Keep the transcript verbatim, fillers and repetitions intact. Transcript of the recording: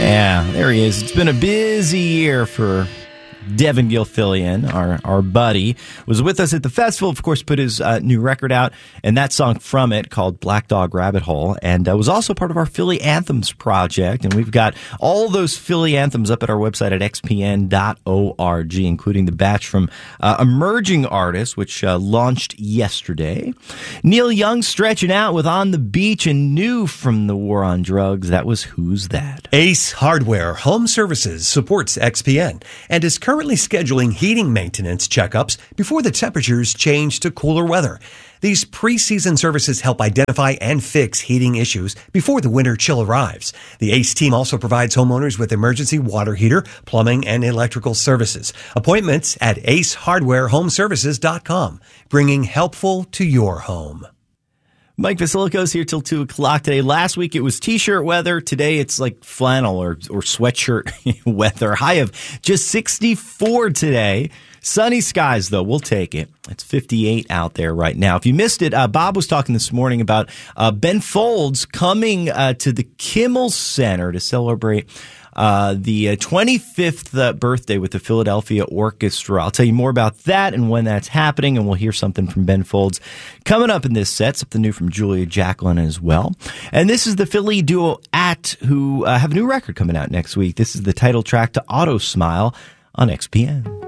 Yeah, there he is. It's been a busy year for Devin Gilfillian, our our buddy, was with us at the festival, of course, put his uh, new record out, and that song from it called Black Dog Rabbit Hole, and uh, was also part of our Philly Anthems project, and we've got all those Philly Anthems up at our website at x p n dot org, including the batch from uh, Emerging Artists, which uh, launched yesterday. Neil Young stretching out with On the Beach, and new from the War on Drugs, that was Who's That? Ace Hardware Home Services supports X P N and is currently scheduling heating maintenance checkups before the temperatures change to cooler weather. These pre-season services help identify and fix heating issues before the winter chill arrives. The Ace team also provides homeowners with emergency water heater, plumbing, and electrical services. Appointments at ace hardware home services dot com, bringing helpful to your home. Mike Vasiliko's here till two o'clock today. Last week it was T-shirt weather. Today it's like flannel or, or sweatshirt weather. High of just sixty-four today. Sunny skies, though. We'll take it. It's fifty-eight out there right now. If you missed it, uh, Bob was talking this morning about uh, Ben Folds coming uh, to the Kimmel Center to celebrate Uh, the uh, twenty-fifth uh, birthday with the Philadelphia Orchestra. I'll tell you more about that and when that's happening, and we'll hear something from Ben Folds coming up in this set, something new from Julia Jacqueline as well. And this is the Philly duo At, who uh, have a new record coming out next week. This is the title track to Auto Smile on X P N.